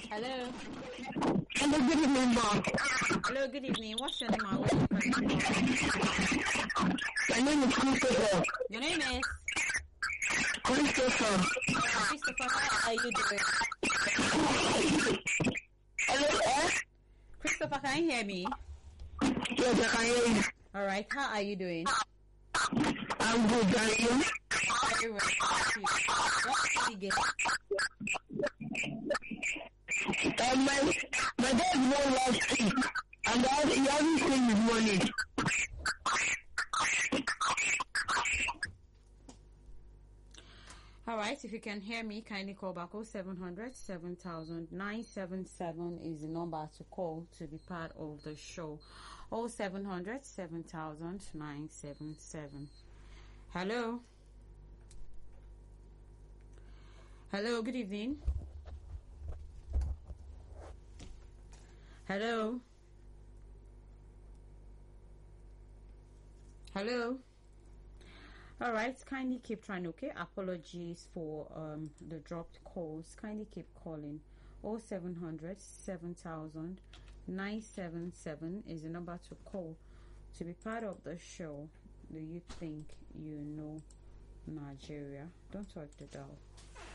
Hello. Hello, good evening, ma'am. Hello, good evening. What's your name? Where are you calling from? My name is Christopher. Your name is? Christopher. Christopher, how are you doing? Hello, Christopher, can you hear me? Yes, I can hear you. Alright, how are you doing? I'm good, are you? Very well, thank you. What's the game? My dad won last week, and he hasn't seen his money. Alright, if you can hear me, kindly call back 0700 7000 977 is the number to call to be part of the show. 0700 7000 977. Hello. Hello, good evening. Hello. Hello. All right, kindly keep trying. Okay, apologies for the dropped calls. Kindly keep calling. 0700 7000 977 is the number to call to be part of the show. Do you think you know Nigeria? Don't touch the dial.